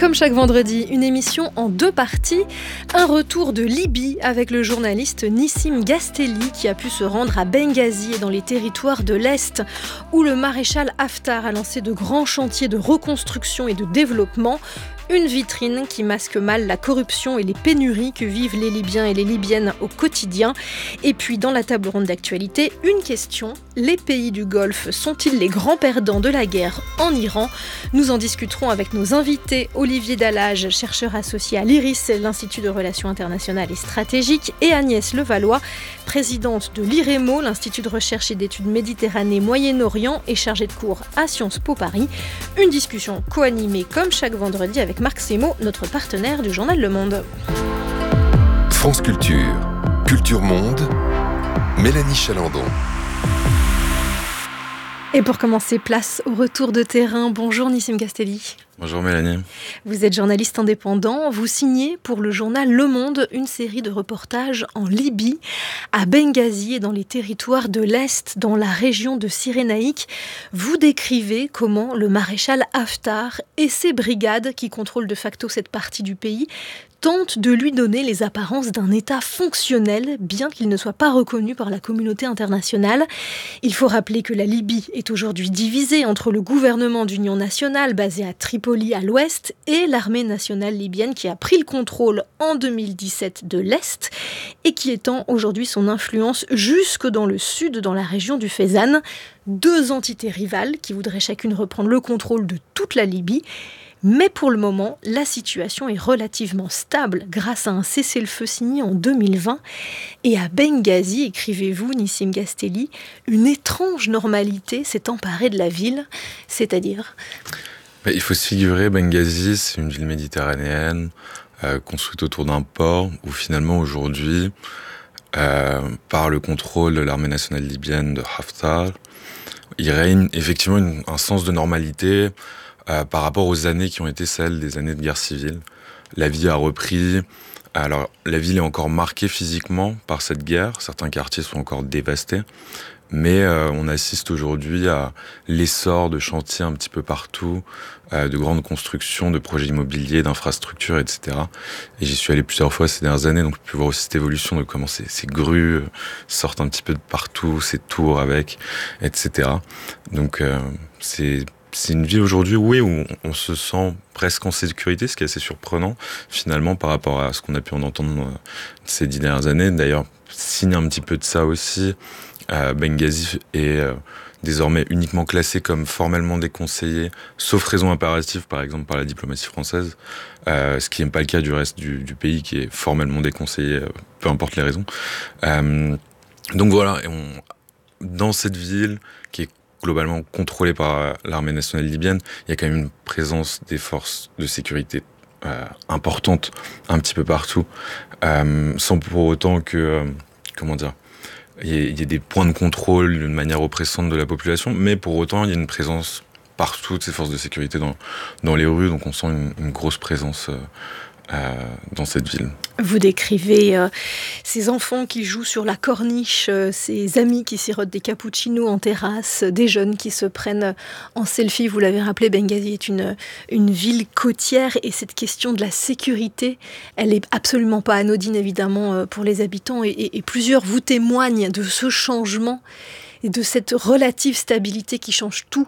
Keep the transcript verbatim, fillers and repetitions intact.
Comme chaque vendredi, une émission en deux parties. Un retour de Libye avec le journaliste Nissim Gastelli qui a pu se rendre à Benghazi et dans les territoires de l'Est où le maréchal Haftar a lancé de grands chantiers de reconstruction et de développement. Une vitrine qui masque mal la corruption et les pénuries que vivent les Libyens et les Libyennes au quotidien. Et puis dans la table ronde d'actualité, une question. Les pays du Golfe sont-ils les grands perdants de la guerre en Iran ? Nous en discuterons avec nos invités. Olivier Dallage, chercheur associé à l'I R I S, l'Institut de Relations Internationales et Stratégiques, et Agnès Levallois, présidente de l'I R E M O, l'Institut de Recherche et d'Études Méditerranée Moyen-Orient et chargée de cours à Sciences Po Paris. Une discussion co-animée comme chaque vendredi avec Marc Semo, notre partenaire du journal Le Monde. France Culture, Culture Monde, Mélanie Chalandon. Et pour commencer, place au retour de terrain. Bonjour Nissim Gastelli. Bonjour Mélanie. Vous êtes journaliste indépendant. Vous signez pour le journal Le Monde une série de reportages en Libye, à Benghazi et dans les territoires de l'Est, dans la région de Cyrénaïque. Vous décrivez comment le maréchal Haftar et ses brigades, qui contrôlent de facto cette partie du pays, tentent de lui donner les apparences d'un État fonctionnel, bien qu'il ne soit pas reconnu par la communauté internationale. Il faut rappeler que la Libye est aujourd'hui divisée entre le gouvernement d'union nationale, basé à Tripoli à l'ouest, et l'armée nationale libyenne qui a pris le contrôle en deux mille dix-sept de l'Est et qui étend aujourd'hui son influence jusque dans le sud, dans la région du Fezzan. Deux entités rivales qui voudraient chacune reprendre le contrôle de toute la Libye. Mais pour le moment, la situation est relativement stable grâce à un cessez-le-feu signé en deux mille vingt. Et à Benghazi, écrivez-vous, Nissim Gastelli, une étrange normalité s'est emparée de la ville, c'est-à-dire... Il faut se figurer, Benghazi, c'est une ville méditerranéenne euh, construite autour d'un port où finalement aujourd'hui, euh, par le contrôle de l'armée nationale libyenne de Haftar, il règne effectivement une, un sens de normalité euh, par rapport aux années qui ont été celles des années de guerre civile. La vie a repris. Alors, la ville est encore marquée physiquement par cette guerre. Certains quartiers sont encore dévastés. Mais euh, on assiste aujourd'hui à l'essor de chantiers un petit peu partout, euh, de grandes constructions, de projets immobiliers, d'infrastructures, et cetera. Et j'y suis allé plusieurs fois ces dernières années, donc j'ai pu voir aussi cette évolution de comment ces, ces grues sortent un petit peu de partout, ces tours avec, et cetera. Donc euh, c'est... C'est une ville aujourd'hui, oui, où on se sent presque en sécurité, ce qui est assez surprenant, finalement, par rapport à ce qu'on a pu en entendre ces dix dernières années. D'ailleurs, signe un petit peu de ça aussi. Euh, Benghazi est euh, désormais uniquement classé comme formellement déconseillé, sauf raison impérative, par exemple, par la diplomatie française, euh, ce qui n'est pas le cas du reste du, du pays, qui est formellement déconseillé, euh, peu importe les raisons. Euh, donc voilà, et on, dans cette ville, qui est globalement contrôlée par l'armée nationale libyenne, il y a quand même une présence des forces de sécurité euh, importante un petit peu partout, euh, sans pour autant que, euh, comment dire, il y, ait, il y ait des points de contrôle d'une manière oppressante de la population, mais pour autant il y a une présence partout de ces forces de sécurité dans, dans les rues, donc on sent une, une grosse présence euh, euh, dans cette ville. Vous décrivez euh, ces enfants qui jouent sur la corniche, euh, ces amis qui sirotent des cappuccinos en terrasse, des jeunes qui se prennent en selfie. Vous l'avez rappelé, Benghazi est une, une ville côtière et cette question de la sécurité, elle n'est absolument pas anodine évidemment euh, pour les habitants et, et, et plusieurs vous témoignent de ce changement et de cette relative stabilité qui change tout